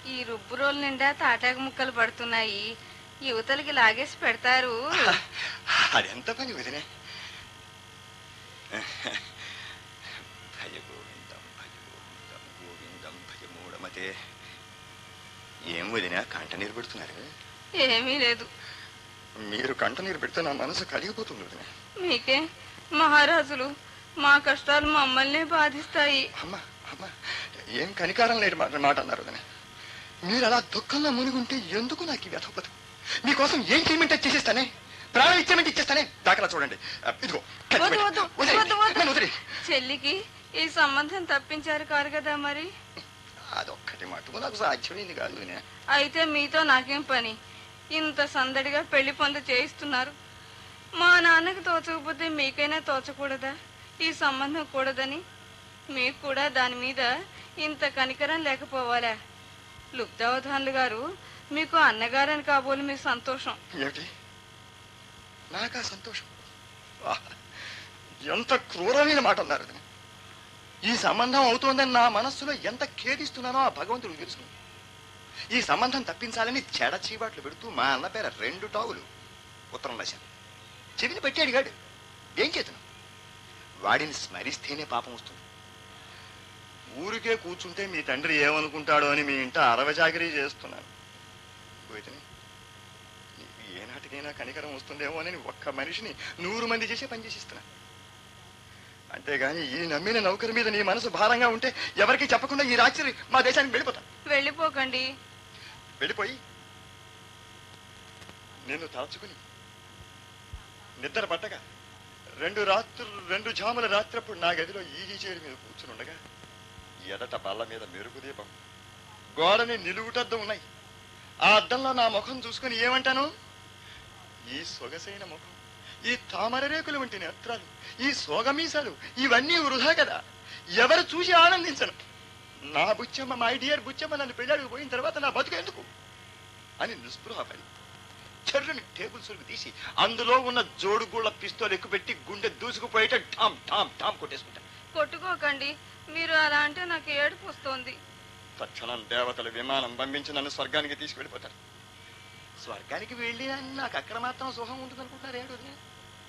ఈ రుబ్బు రోలు నిండా తాటాకు ముక్కలు పడుతున్నాయి. యువతలకి లాగేసి పెడతారు. అదెంత పని వదినే. భజ గోవిందం భజ గోవిందం గోవిందం భజ మూఢమతే. ఏం వదినా కంట నీరు పెడుతున్నారు? ఏమీ లేదు. మీరు కంట నీరు పెడితే నా మనసు కలిగిపోతుంది వదినా. మీకే మహారాజులు, మా కష్టాలు మమ్మల్ని బాధిస్తాయి. అమ్మా అమ్మా, ఏం కనికారం లేని మాట అన్నారు వదినా. మీరు అలా దుఃఖంలో మునిగుంటే ఎందుకు నాకు ఈ వ్యథపదు? మీకోసం ఏం చేయమంటే చేసేస్తానే, ప్రాణం ఇచ్చేమంటే ఇచ్చేస్తానే. దాఖలా చూడండి, ఇదిగో. చెల్లికి ఈ సంబంధం తప్పించారు కారు కదా మరి. అదొక్కటి మటుకు నాకు సాధ్యమైంది కాదు. అయితే మీతో నాకేం పని? ఇంత సందడిగా పెళ్లి పనులు చేయిస్తున్నారు. మా నాన్నకి తోచకపోతే మీకైనా తోచకూడదా ఈ సంబంధం కూడదని? మీకు కూడా దాని మీద ఇంత కనికరం లేకపోవాలా? లుబ్ధావధానులు గారు మీకు అన్నగారని కాబోలు మీ సంతోషం. ఏమిటి నాకా సంతోషం? ఎంత క్రూరమైన మాట అన్నారు. ఈ సంబంధం అవుతోందని నా మనస్సులో ఎంత ఖేదిస్తున్నానో ఆ భగవంతుడికి తెలుసు. ఈ సంబంధం తప్పించాలని చెడ చీబాట్లు పెడుతూ మా అన్న పేర 2 టావులు ఉత్తరం రాశాను. చెవిని పెట్టి అడిగాడు. ఏం చేతును? వాడిని స్మరిస్తేనే పాపం వస్తుంది. ఊరికే కూర్చుంటే మీ తండ్రి ఏమనుకుంటాడో అని మీ ఇంట అరవచాకిరీ చేస్తున్నాను. ఏనాటికైనా కనికరం వస్తుందేమో అని ఒక్క మనిషిని 100 మంది చేసే పని చేసిస్తున్నాను. అంతేగాని ఈ నమ్మిన నౌకరి మీద నీ మనసు భారంగా ఉంటే ఎవరికి చెప్పకుండా ఈ రాత్రి మా దేశానికి వెళ్ళిపోతాను. వెళ్ళిపోకండి. వెళ్ళిపోయి నిన్ను తలుచుకుని నిద్ర పట్టగా 2 జాముల రాత్రప్పుడు నా గదిలో ఈజీ చైర్ మీద కూర్చుని ఉండగా ఎదట బల్ల మీద మెరుపు దీపం, గోడని నిలువుటద్దం ఉన్నాయి. ఆ అద్దంలో నా ముఖం చూసుకుని ఏమంటాను? ఈ సొగసైన ముఖం, ఈ తామర రేకుల వంటి నేత్రాలు, ఈ సోగమీసాలు ఇవన్నీ వృధా కదా, ఎవరు చూసి ఆనందించను. నా బుచ్చమ్మ, మై డియర్ బుచ్చమ్మ నన్ను పెళ్ళాడికి పోయిన తర్వాత నా బతుకు ఎందుకు అని నిస్పృహ పడి చెర్రుని టేబుల్ సురుకు తీసి అందులో ఉన్న జోడుగూళ్ళ పిస్తోలు ఎక్కుపెట్టి గుండె దూసుకుపోయేట ఠామ్ ఠామ్ ఠామ్ కొట్టేసుకుంటాను. కొట్టుకోకండి, మీరు అలా అంటే నాకు ఏడుపు వస్తోంది. తక్షణం దేవతలు విమానం పంపించి నన్ను స్వర్గానికి తీసుకువెళ్ళిపోతారు. స్వర్గానికి వెళ్ళి నాకు అక్కడ మాత్రం సుఖం ఉంటుంది అనుకుంటున్నారు. ఏడు